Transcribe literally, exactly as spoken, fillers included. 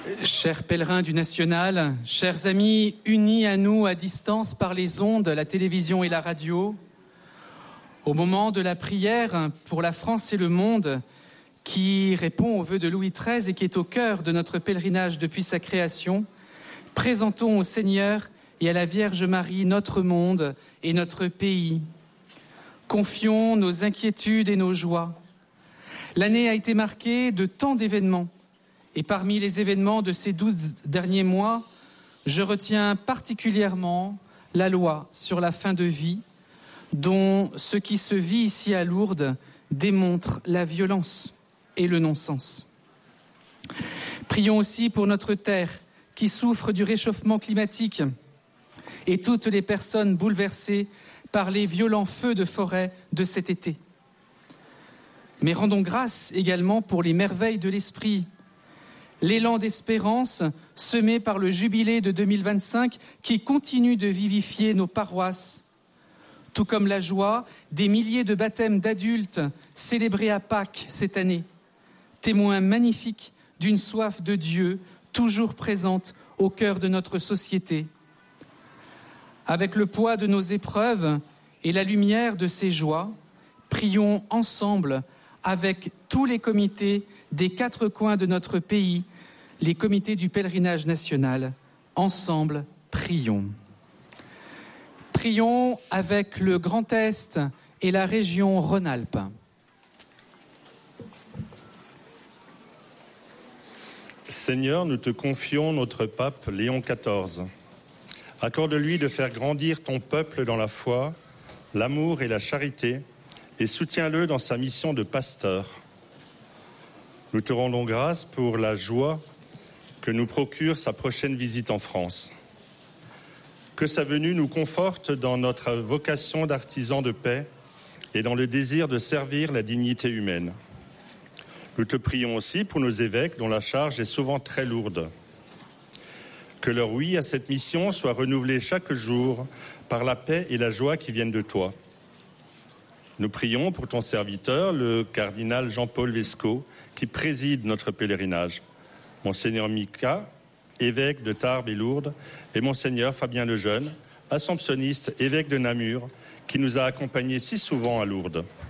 Chers pèlerins du National, chers amis unis à nous à distance par les ondes, la télévision et la radio, au moment de la prière pour la France et le monde, qui répond aux vœux de Louis treize et qui est au cœur de notre pèlerinage depuis sa création, présentons au Seigneur et à la Vierge Marie notre monde et notre pays. Confions nos inquiétudes et nos joies. L'année a été marquée de tant d'événements. Et parmi les événements de ces douze derniers mois, je retiens particulièrement la loi sur la fin de vie, dont ce qui se vit ici à Lourdes démontre la violence et le non-sens. Prions aussi pour notre terre qui souffre du réchauffement climatique et toutes les personnes bouleversées par les violents feux de forêt de cet été. Mais rendons grâce également pour les merveilles de l'esprit, l'élan d'espérance semé par le jubilé de deux mille vingt-cinq qui continue de vivifier nos paroisses, tout comme la joie des milliers de baptêmes d'adultes célébrés à Pâques cette année, témoin magnifique d'une soif de Dieu toujours présente au cœur de notre société. Avec le poids de nos épreuves et la lumière de ces joies, prions ensemble avec tous les comités des quatre coins de notre pays, les comités du pèlerinage national. Ensemble, prions. Prions avec le Grand Est et la région Rhône-Alpes. Seigneur, nous te confions notre pape Léon quatorze. Accorde-lui de faire grandir ton peuple dans la foi, l'amour et la charité, et soutiens-le dans sa mission de pasteur. Nous te rendons grâce pour la joie que nous procure sa prochaine visite en France. Que sa venue nous conforte dans notre vocation d'artisan de paix et dans le désir de servir la dignité humaine. Nous te prions aussi pour nos évêques dont la charge est souvent très lourde. Que leur oui à cette mission soit renouvelé chaque jour par la paix et la joie qui viennent de toi. Nous prions pour ton serviteur, le cardinal Jean-Paul Lescaut, qui préside notre pèlerinage. Monseigneur Mika, évêque de Tarbes et Lourdes, et Monseigneur Fabien Lejeune, assomptionniste, évêque de Namur, qui nous a accompagnés si souvent à Lourdes.